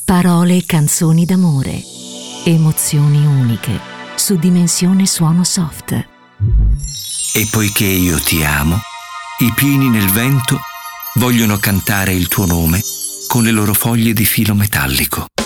Parole e canzoni d'amore, emozioni uniche, su Dimensione Suono Soft. E poiché io ti amo, i pini nel vento vogliono cantare il tuo nome con le loro foglie di filo metallico.